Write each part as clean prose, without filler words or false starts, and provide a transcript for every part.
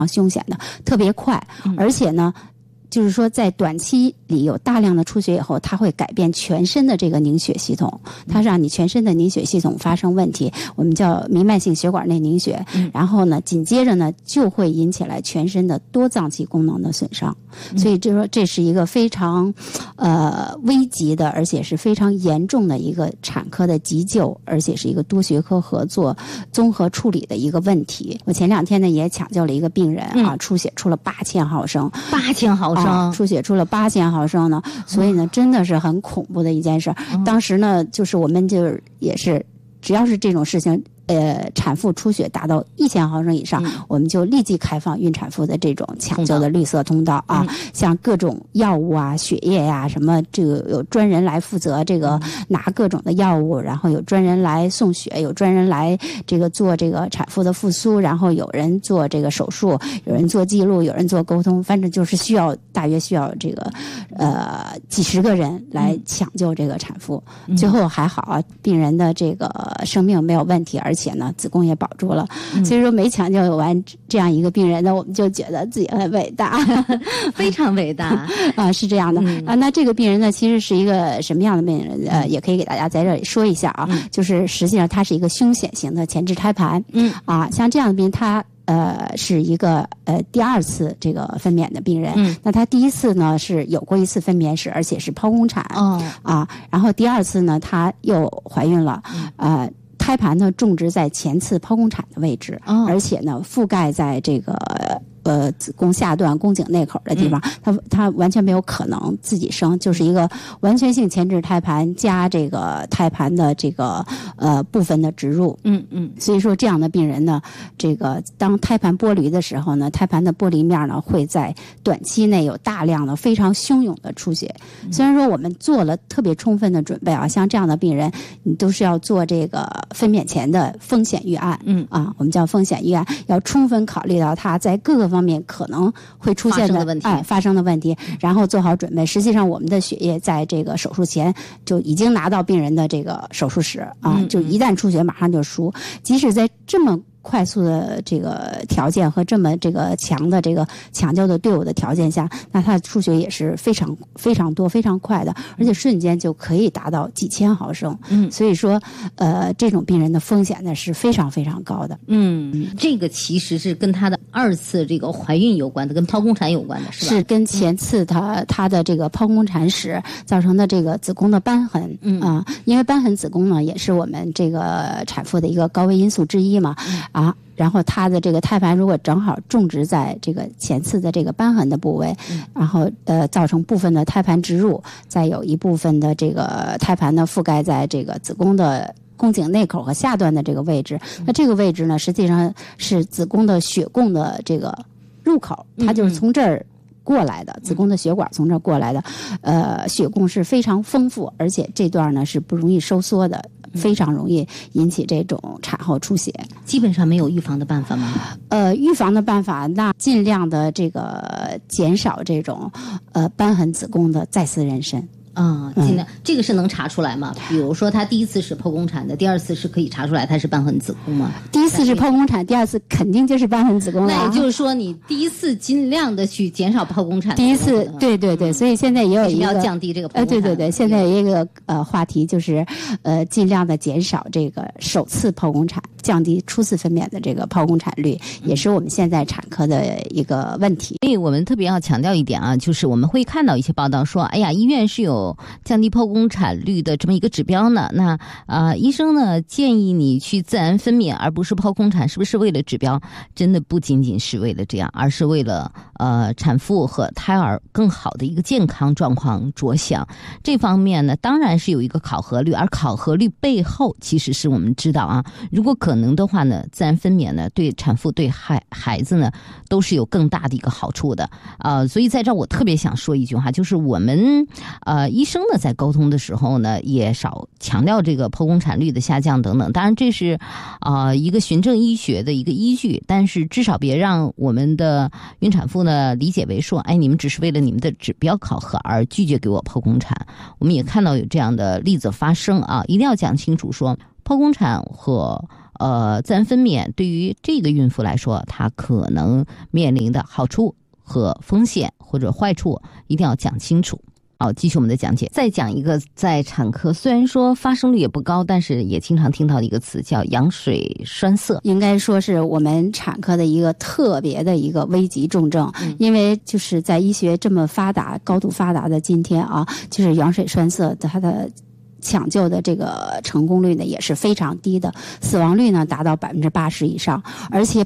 凶险的，特别快，而且呢。就是说在短期里有大量的出血以后，它会改变全身的这个凝血系统，它让你全身的凝血系统发生问题，我们叫弥漫性血管内凝血，然后呢紧接着呢就会引起来全身的多脏器功能的损伤，所以就说这是一个非常危急的，而且是非常严重的一个产科的急救，而且是一个多学科合作综合处理的一个问题。我前2天呢也抢救了一个病人啊，出血出了8000毫升 ，8000毫升。 出血出了8000毫升呢，所以呢，真的是很恐怖的一件事。当时呢，就是我们就是也是，只要是这种事情。产妇出血达到1000毫升以上，我们就立即开放孕产妇的这种抢救的绿色通道啊，像各种药物啊、血液呀、什么这个有专人来负责这个拿各种的药物，然后有专人来送血，有专人来这个做这个产妇的复苏，然后有人做这个手术，有人做记录，有人做沟通，反正就是大约需要这个几十个人来抢救这个产妇。最后还好啊，病人的这个生命没有问题，而且呢子宫也保住了，所以说没抢救完这样一个病人呢，我们就觉得自己很伟大非常伟大啊，是这样的啊。那这个病人呢其实是一个什么样的病人，也可以给大家在这里说一下啊，就是实际上他是一个凶险型的前置胎盘，像这样的病人他是一个第2次这个分娩的病人，那他第1次呢是有过1次分娩史，而且是剖宫产，然后第2次呢他又怀孕了，胎盘呢种植在前次剖宫产的位置，而且呢覆盖在这个子宫下段宫颈内口的地方，它完全没有可能自己生，就是一个完全性前置胎盘加这个胎盘的这个部分的植入。所以说这样的病人呢，这个当胎盘剥离的时候呢，胎盘的剥离面呢会在短期内有大量的非常汹涌的出血。虽然说我们做了特别充分的准备啊，像这样的病人，你都是要做这个分娩前的风险预案，我们叫风险预案，要充分考虑到他在各个方面可能会出现的发生的问题，然后做好准备。实际上我们的血液在这个手术前就已经拿到病人的这个手术室啊，就一旦出血马上就输，即使在这么快速的这个条件和这么这个强的这个抢救的队伍的条件下，那它的出血也是非常非常多非常快的，而且瞬间就可以达到几千毫升。所以说这种病人的风险呢是非常非常高的。 这个其实是跟他的2次这个怀孕有关的，跟剖宫产有关的是吧？ 是跟前次他的这个剖宫产史造成的这个子宫的瘢痕因为瘢痕子宫呢也是我们这个产妇的一个高危因素之一嘛。然后它的这个胎盘如果正好种植在这个前次的这个瘢痕的部位，然后造成部分的胎盘植入，再有一部分的这个胎盘呢覆盖在这个子宫的宫颈内口和下段的这个位置，那这个位置呢实际上是子宫的血供的这个入口，它就是从这儿过来的，子宫的血管从这儿过来的，血供是非常丰富，而且这段呢是不容易收缩的，非常容易引起这种产后出血。 基本上没有预防的办法吗？ 预防的办法，那尽量的这个减少这种瘢痕子宫的再次妊娠。 尽量这个是能查出来吗？比如说他第1次是剖宫产的，第2次是可以查出来他是瘢痕子宫吗？ 第1次是剖宫产，第2次肯定就是瘢痕子宫了。 那也就是说你第1次尽量的去减少剖宫产。 第1次对，所以现在也有一个要降低这个剖宫产。 对，现在有一个话题就是尽量的减少这个首次剖宫产，降低初次分娩的这个剖宫产率，也是我们现在产科的一个问题。 所以我们特别要强调一点啊，就是我们会看到一些报道说，哎呀，医院是有降低剖宫产率的这么一个指标呢。那医生呢建议你去自然分娩而不是剖宫产，是不是为了指标？真的不仅仅是为了这样，而是为了产妇和胎儿更好的一个健康状况着想。这方面呢当然是有一个考核率，而考核率背后其实是我们知道啊，如果可能的话呢，自然分娩呢对产妇对孩子呢都是有更大的一个好处的。所以在这儿我特别想说一句话，就是我们医生呢在沟通的时候呢也少强调这个剖宫产率的下降等等，当然这是一个循证医学的一个依据，但是至少别让我们的孕产妇呢理解为说，哎，你们只是为了你们的指标考核而拒绝给我剖宫产。我们也看到有这样的例子发生啊，一定要讲清楚说，剖宫产和自然分娩对于这个孕妇来说，她可能面临的好处和风险或者坏处一定要讲清楚。好，继续我们的讲解。再讲一个，在产科虽然说发生率也不高，但是也经常听到的一个词叫羊水栓塞， 应该说是我们产科的一个特别的一个危急重症。因为就是在医学这么发达、高度发达的今天啊，就是羊水栓塞它的抢救的这个成功率呢也是非常低的，死亡率呢达到80%以上，而且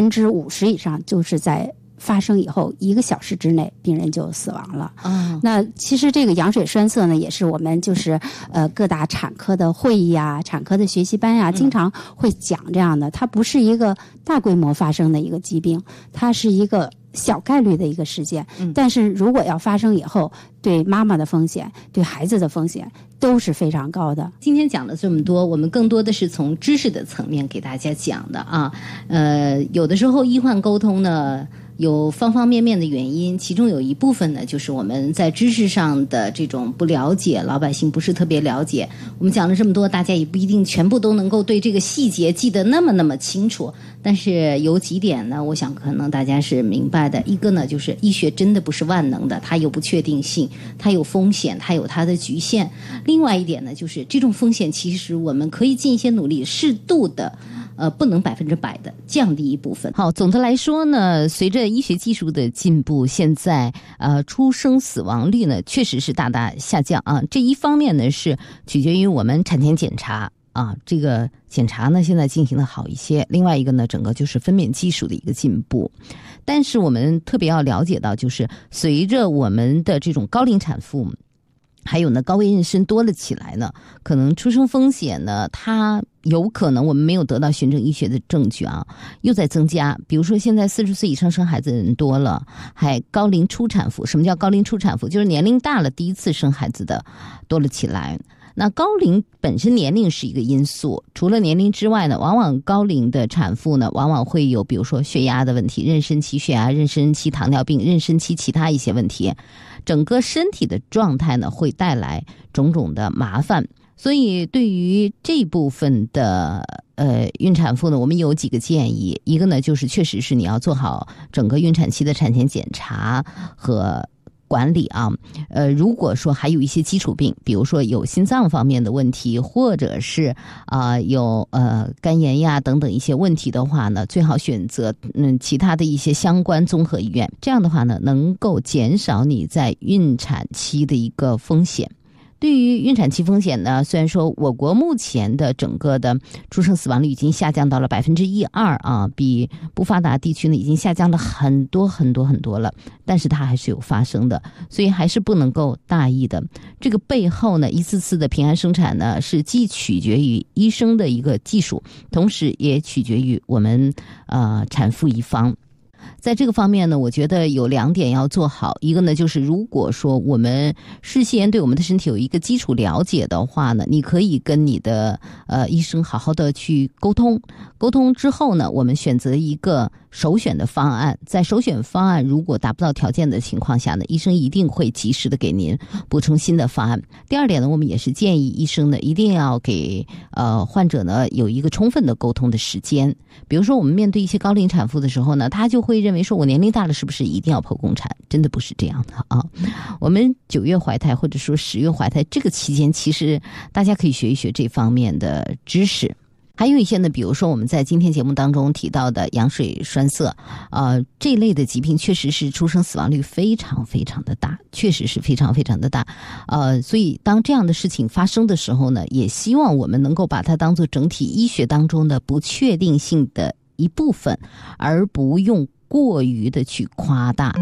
50%以上就是在发生以后1个小时之内病人就死亡了。那其实这个羊水栓塞呢，也是我们就是各大产科的会议啊、产科的学习班啊，经常会讲这样的。它不是一个大规模发生的一个疾病，它是一个小概率的一个事件。但是如果要发生以后，对妈妈的风险、对孩子的风险都是非常高的。 今天讲了这么多，我们更多的是从知识的层面给大家讲的啊。有的时候医患沟通呢，有方方面面的原因，其中有一部分呢，就是我们在知识上的这种不了解，老百姓不是特别了解。我们讲了这么多，大家也不一定全部都能够对这个细节记得那么清楚。但是有几点呢，我想可能大家是明白的。一个呢，就是医学真的不是万能的，它有不确定性，它有风险，它有它的局限。另外一点呢，就是这种风险其实我们可以尽一些努力，适度的不能100%的降低一部分。好，总的来说呢，随着医学技术的进步，现在出生死亡率呢确实是大大下降啊。这一方面呢是取决于我们产前检查啊，这个检查呢现在进行的好一些。另外一个呢，整个就是分娩技术的一个进步。但是我们特别要了解到，就是随着我们的这种高龄产妇还有呢高危妊娠多了起来呢，可能出生风险呢它有可能我们没有得到循证医学的证据啊，又在增加。比如说现在40岁以上生孩子的人多了，还高龄初产妇。什么叫高龄初产妇？就是年龄大了第一次生孩子的多了起来。那高龄本身年龄是一个因素，除了年龄之外呢，往往高龄的产妇呢，往往会有比如说血压的问题、妊娠期血压、妊娠期糖尿病、妊娠期其他一些问题，整个身体的状态呢会带来种种的麻烦。所以对于这部分的孕产妇呢，我们有几个建议。一个呢，就是确实是你要做好整个孕产期的产前检查和管理啊。如果说还有一些基础病，比如说有心脏方面的问题，或者是有肝炎呀等等一些问题的话呢，最好选择其他的一些相关综合医院。这样的话呢，能够减少你在孕产期的一个风险。对于孕产期风险呢，虽然说我国目前的整个的出生死亡率已经下降到了1%-2%啊，比不发达地区呢已经下降了很多了，但是它还是有发生的，所以还是不能够大意的。这个背后呢，一次次的平安生产呢，是既取决于医生的一个技术，同时也取决于我们产妇一方。在这个方面呢，我觉得有2点要做好。一个呢，就是如果说我们事先对我们的身体有一个基础了解的话呢，你可以跟你的医生好好的去沟通之后呢，我们选择一个首选的方案。在首选方案如果达不到条件的情况下呢，医生一定会及时的给您补充新的方案。第2点呢，我们也是建议医生呢一定要给患者呢有一个充分的沟通的时间。比如说我们面对一些高龄产妇的时候呢，他就会认为说我年龄大了是不是一定要剖宫产？真的不是这样的啊。我们9月怀胎或者说10月怀胎这个期间，其实大家可以学一学这方面的知识。还有一些呢，比如说我们在今天节目当中提到的羊水栓塞这类的疾病确实是出生死亡率非常的大，确实是非常的大。所以当这样的事情发生的时候呢，也希望我们能够把它当作整体医学当中的不确定性的一部分，而不用过于的去夸大。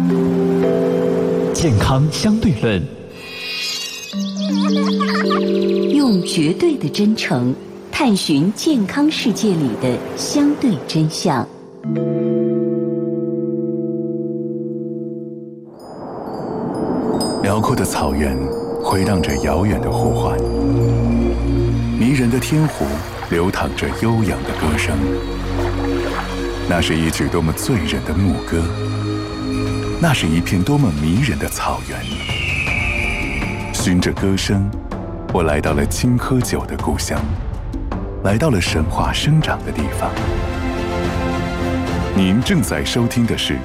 健康相对论， 用绝对的真诚探寻健康世界里的相对真相。 辽阔的草原回荡着遥远的呼唤，迷人的天湖流淌着悠扬的歌声。那是一曲多么醉人的牧歌，那是一片多么迷人的草原。循着歌声，我来到了青稞酒的故乡， 来到了神话生长的地方。您正在收听的是